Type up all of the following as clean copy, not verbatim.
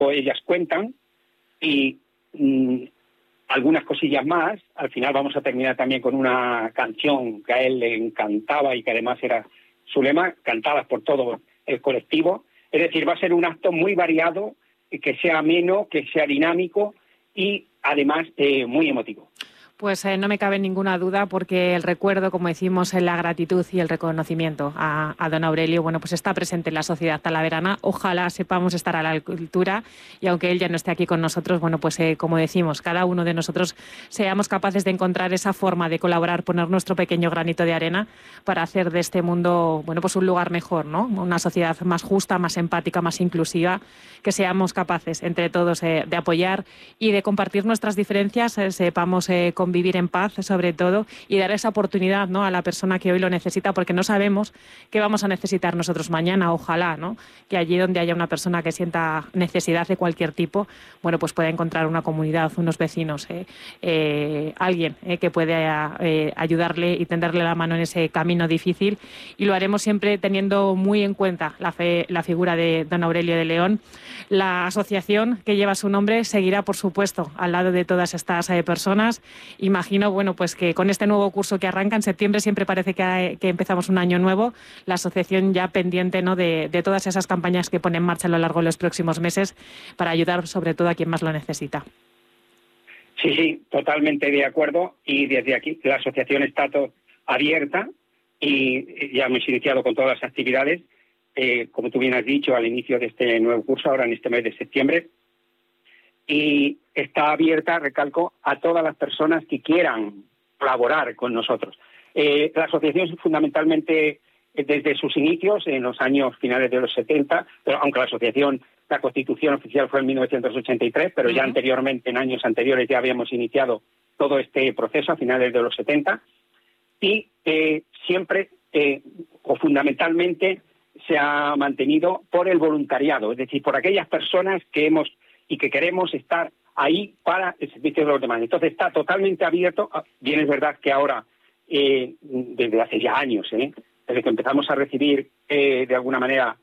ellas cuentan y algunas cosillas más. Al final vamos a terminar también con una canción que a él le encantaba y que además era su lema, cantadas por todo el colectivo. Es decir, va a ser un acto muy variado, que sea ameno, que sea dinámico y además muy emotivo. Pues no me cabe ninguna duda, porque el recuerdo, como decimos, la gratitud y el reconocimiento a don Aurelio, bueno, pues está presente en la sociedad talaverana. Ojalá sepamos estar a la altura y aunque él ya no esté aquí con nosotros, bueno, pues como decimos, cada uno de nosotros seamos capaces de encontrar esa forma de colaborar, poner nuestro pequeño granito de arena para hacer de este mundo, bueno, pues un lugar mejor, ¿no? Una sociedad más justa, más empática, más inclusiva, que seamos capaces entre todos de apoyar y de compartir nuestras diferencias, sepamos convivir en paz, sobre todo, y dar esa oportunidad, ¿no?, a la persona que hoy lo necesita, porque no sabemos qué vamos a necesitar nosotros mañana. Ojalá, ¿no?, que allí donde haya una persona que sienta necesidad de cualquier tipo, bueno, pues pueda encontrar una comunidad, unos vecinos, alguien que pueda ayudarle y tenderle la mano en ese camino difícil, y lo haremos siempre teniendo muy en cuenta la figura de don Aurelio de León. La asociación que lleva su nombre seguirá, por supuesto, al lado de todas estas personas. Imagino, bueno, pues que con este nuevo curso que arranca en septiembre, siempre parece que empezamos un año nuevo, la asociación ya pendiente, ¿no?, de todas esas campañas que pone en marcha a lo largo de los próximos meses para ayudar sobre todo a quien más lo necesita. Sí, totalmente de acuerdo, y desde aquí la asociación está abierta y ya hemos iniciado con todas las actividades, como tú bien has dicho, al inicio de este nuevo curso, ahora en este mes de septiembre, y está abierta, recalco, a todas las personas que quieran colaborar con nosotros. La asociación fundamentalmente desde sus inicios, en los años finales de los 70, pero aunque la constitución oficial fue en 1983, pero ya anteriormente, en años anteriores, ya habíamos iniciado todo este proceso a finales de los 70, y siempre o fundamentalmente se ha mantenido por el voluntariado, es decir, por aquellas personas que hemos y que queremos estar ahí para el servicio de los demás. Entonces está totalmente abierto. Bien, es verdad que ahora, desde hace ya años, desde que empezamos a recibir de alguna manera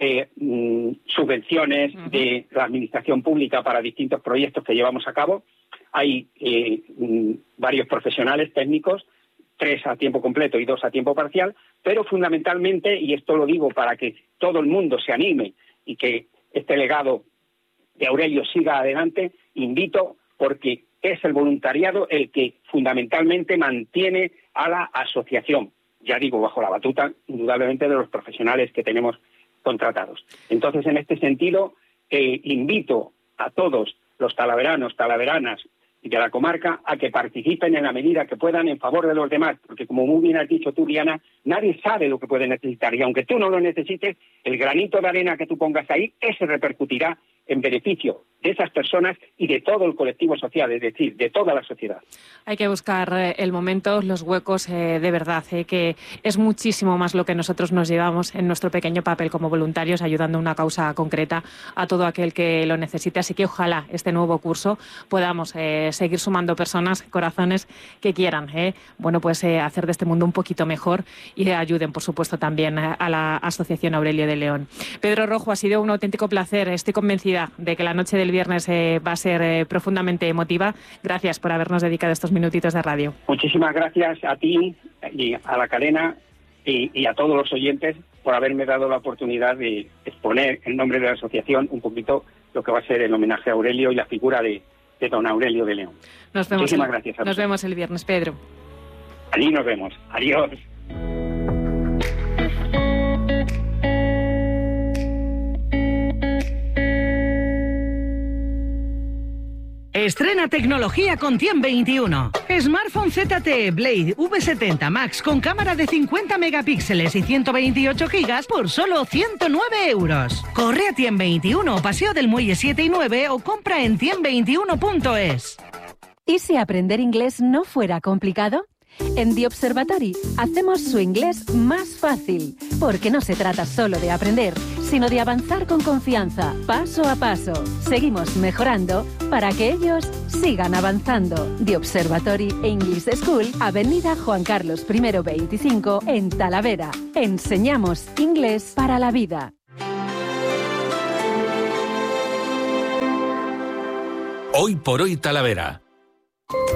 subvenciones de la administración pública para distintos proyectos que llevamos a cabo, hay varios profesionales técnicos, 3 a tiempo completo y 2 a tiempo parcial, pero fundamentalmente, y esto lo digo para que todo el mundo se anime y que este legado de Aurelio siga adelante, invito, porque es el voluntariado el que fundamentalmente mantiene a la asociación, ya digo, bajo la batuta indudablemente de los profesionales que tenemos contratados. Entonces, en este sentido, invito a todos los talaveranos, talaveranas y de la comarca a que participen en la medida que puedan en favor de los demás, porque como muy bien has dicho tú, Diana, nadie sabe lo que puede necesitar, y aunque tú no lo necesites, el granito de arena que tú pongas ahí, ese repercutirá en beneficio de esas personas y de todo el colectivo social, es decir, de toda la sociedad. Hay que buscar el momento, los huecos de verdad, que es muchísimo más lo que nosotros nos llevamos en nuestro pequeño papel como voluntarios, ayudando a una causa concreta a todo aquel que lo necesite. Así que ojalá este nuevo curso podamos seguir sumando personas, corazones que quieran bueno, pues hacer de este mundo un poquito mejor, y ayuden, por supuesto, también a la Asociación Aurelio de León. Pedro Rojo, ha sido un auténtico placer. Estoy convencida de que la noche del viernes va a ser profundamente emotiva. Gracias por habernos dedicado estos minutitos de radio. Muchísimas gracias a ti y a la cadena y a todos los oyentes por haberme dado la oportunidad de exponer en nombre de la asociación un poquito lo que va a ser el homenaje a Aurelio y la figura de don Aurelio de León. Muchísimas gracias a todos. Nos vemos el viernes, Pedro. Allí nos vemos. Adiós. Estrena tecnología con Tiem21. Smartphone ZTE Blade V70 Max con cámara de 50 megapíxeles y 128 gigas por solo 109 euros. Corre a Tiem21, Paseo del Muelle 7 y 9 o compra en tiem21.es. ¿Y si aprender inglés no fuera complicado? En The Observatory hacemos su inglés más fácil, porque no se trata solo de aprender, sino de avanzar con confianza, paso a paso. Seguimos mejorando para que ellos sigan avanzando. The Observatory English School, Avenida Juan Carlos I 25, en Talavera. Enseñamos inglés para la vida. Hoy por hoy Talavera.